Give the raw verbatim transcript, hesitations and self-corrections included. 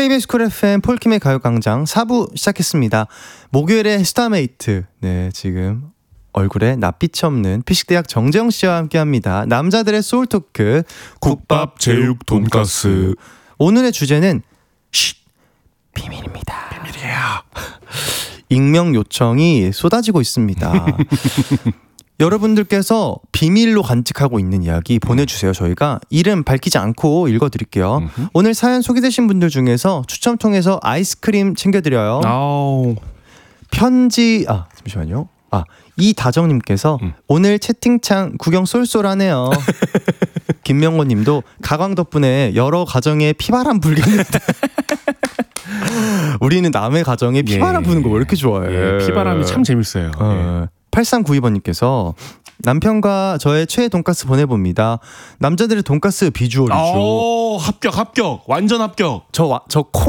케이비에스 쿨 에프엠 폴킴의 가요광장 사 부 시작했습니다. 목요일에 스타메이트, 네, 지금 얼굴에 낯빛이 없는 피식대학 정재영 씨와 함께합니다. 남자들의 소울토크 국밥, 제육, 돈가스. 오늘의 주제는 쉿, 비밀입니다. 비밀이에요. 익명 요청이 쏟아지고 있습니다. 여러분들께서 비밀로 간직하고 있는 이야기 보내주세요. 저희가 이름 밝히지 않고 읽어드릴게요. 음흠. 오늘 사연 소개되신 분들 중에서 추첨 통해서 아이스크림 챙겨드려요. 아우. 편지 아 잠시만요. 아 이다정님께서 음. 오늘 채팅창 구경 쏠쏠하네요. 김명호님도 가광 덕분에 여러 가정에 피바람 불겠는데. 우리는 남의 가정에 피바람 예. 부는 거 왜 이렇게 좋아해? 예. 피바람이 참 재밌어요. 어. 예. 팔삼구이 번님께서 남편과 저의 최애 돈가스 보내봅니다. 남자들의 돈가스 비주얼이죠. 오, 합격 합격 완전 합격. 저 저 콩